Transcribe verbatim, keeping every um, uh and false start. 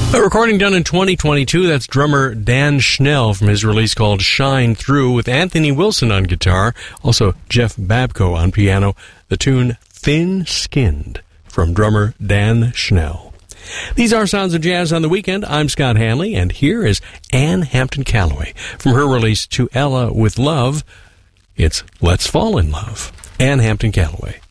A recording done in twenty twenty-two, that's drummer Dan Schnell from his release called Shine Through, with Anthony Wilson on guitar, also Jeff Babko on piano, the tune Thin Skinned from drummer Dan Schnell. These are Sounds of Jazz on the Weekend. I'm Scott Hanley, and here is Ann Hampton Callaway from her release To Ella with Love. It's Let's Fall in Love. Ann Hampton Callaway.